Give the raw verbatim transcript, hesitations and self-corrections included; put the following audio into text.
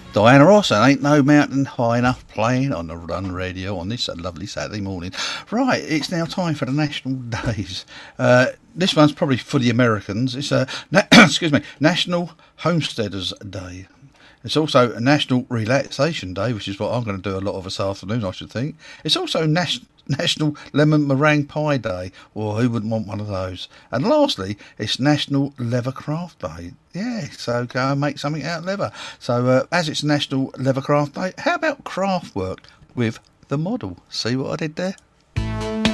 Diana Ross, and Ain't No Mountain High Enough, playing on the Run Radio on this lovely Saturday morning. Right, it's now time for the National Days. Uh, this one's probably for the Americans. It's a na- excuse me, National Homesteaders Day. It's also a National Relaxation Day, which is what I'm going to do a lot of this afternoon, I should think. It's also Nas- National Lemon Meringue Pie Day, or who wouldn't want one of those? And lastly, it's National Leather Craft Day. Yeah, so go and make something out of leather. So uh, as it's National Leather Craft Day, how about craft work with the model? See what I did there?